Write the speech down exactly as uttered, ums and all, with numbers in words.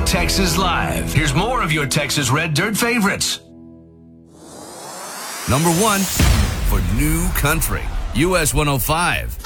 Texas Live. Here's more of your Texas Red Dirt favorites. Number one for New Country, U S one oh five.